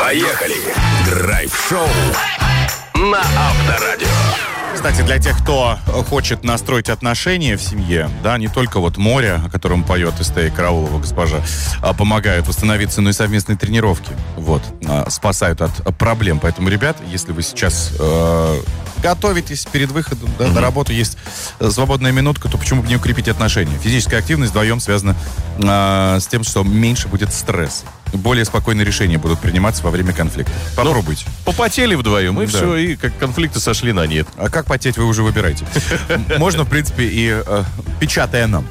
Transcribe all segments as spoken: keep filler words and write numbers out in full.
Поехали! Драйв-шоу на Авторадио. Кстати, для тех, кто хочет настроить отношения в семье, да, не только вот море, о котором поет Эстея Караулова, госпожа, а помогают восстановиться, но и совместные тренировки, вот, спасают от проблем. Поэтому, ребят, если вы сейчас э, готовитесь перед выходом, да, mm-hmm. на работу, есть свободная минутка, то почему бы не укрепить отношения? Физическая активность вдвоем связана э, с тем, что меньше будет стресса. Более спокойные решения будут приниматься во время конфликта. Попробуйте. Ну, попотели вдвоем, и да. все, и как конфликты сошли на нет. А как потеть, вы уже выбираете. Можно, в принципе, и э, печатая нам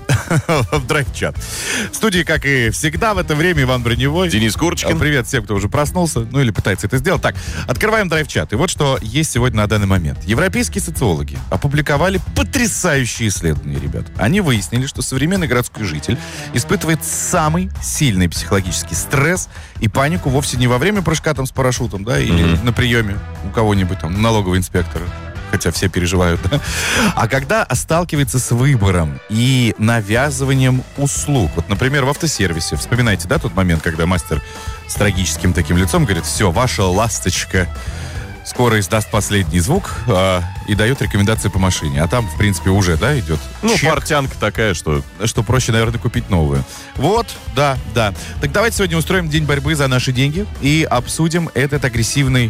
в драйв-чат. В студии, как и всегда, в это время Иван Броневой. Денис Курочкин. Привет всем, кто уже проснулся, ну или пытается это сделать. Так, открываем драйв-чат. И вот что есть сегодня на данный момент. Европейские социологи опубликовали потрясающие исследования, ребят. Они выяснили, что современный городской житель испытывает самый сильный психологический стресс и панику вовсе не во время прыжка там с парашютом, да, или mm-hmm. на приеме у кого-нибудь там, налогового инспектора, хотя все переживают, да, а когда сталкивается с выбором и навязыванием услуг. Вот, например, в автосервисе. Вспоминайте, да, тот момент, когда мастер с трагическим таким лицом говорит: все, ваша ласточка скоро издаст последний звук э, и дает рекомендации по машине. А там, в принципе, уже, да, идет Ну, чек, портянка такая, что... Что проще, наверное, купить новую. Вот, да, да. Так давайте сегодня устроим день борьбы за наши деньги и обсудим этот агрессивный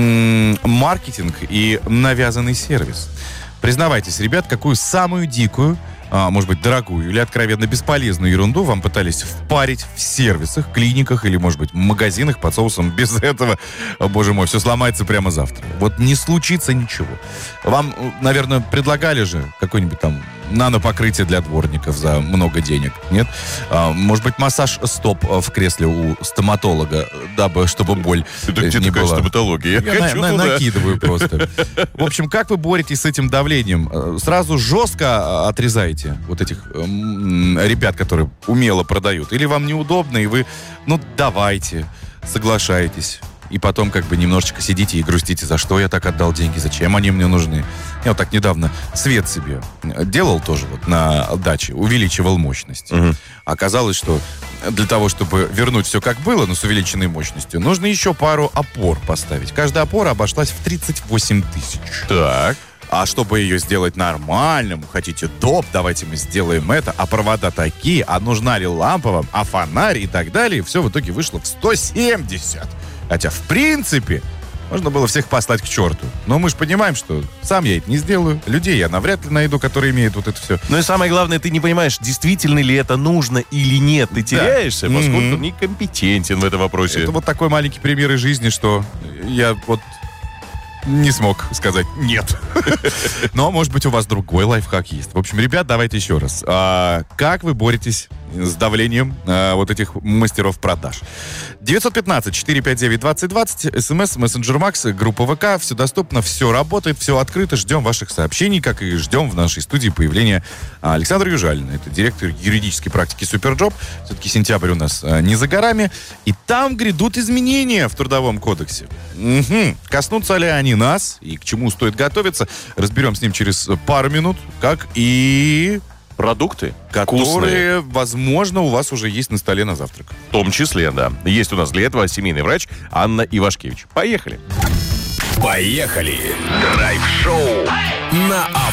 м- маркетинг и навязанный сервис. Признавайтесь, ребят, какую самую дикую, а, может быть, дорогую или откровенно бесполезную ерунду вам пытались впарить в сервисах, клиниках или, может быть, в магазинах под соусом. Без этого, о, боже мой, все сломается прямо завтра. Вот не случится ничего. Вам, наверное, предлагали же какой-нибудь там нанопокрытие для дворников за много денег, нет? А, может быть, массаж стоп в кресле у стоматолога, дабы, чтобы боль Это где не такая была. стоматология? Я, Я хочу на, на, туда. накидываю просто. В общем, как вы боретесь с этим давлением? Сразу жестко отрезаете вот этих м, ребят, которые умело продают? Или вам неудобно, и вы, ну, давайте, соглашаетесь? И потом как бы немножечко сидите и грустите, за что я так отдал деньги, зачем они мне нужны. Я вот так недавно свет себе делал тоже вот на даче, увеличивал мощность. Угу. Оказалось, что для того, чтобы вернуть все как было, но с увеличенной мощностью, нужно еще пару опор поставить. Каждая опора обошлась в тридцать восемь тысяч. Так. А чтобы ее сделать нормальным, хотите доп, давайте мы сделаем это, а провода такие, а нужна ли лампа вам, а фонарь и так далее, все в итоге вышло в сто семьдесят. Хотя, в принципе, можно было всех послать к черту. Но мы же понимаем, что сам я это не сделаю. Людей я навряд ли найду, которые имеют вот это все. Ну и самое главное, ты не понимаешь, действительно ли это нужно или нет. Ты теряешься, Да. поскольку Mm-hmm. некомпетентен в этом вопросе. Это вот такой маленький пример из жизни, что я вот не смог сказать нет. Но, может быть, у вас другой лайфхак есть. В общем, ребят, давайте еще раз. А, как вы боретесь с давлением а, вот этих мастеров продаж? девятьсот пятнадцать четыреста пятьдесят девять двадцать двадцать, смс, мессенджер Макс, группа ВК, все доступно, все работает, все открыто. Ждем ваших сообщений, как и ждем в нашей студии появления Александра Южалина. Это директор юридической практики Суперджоп. Все-таки сентябрь у нас а, не за горами. И там грядут изменения в Трудовом кодексе. Угу. Коснутся ли они нас и к чему стоит готовиться, разберем с ним через пару минут, как и Продукты, которые, вкусные. возможно, у вас уже есть на столе на завтрак. В том числе, да. Есть у нас для этого семейный врач Анна Ивашкевич. Поехали. Поехали! Драйв-шоу на Авторадио.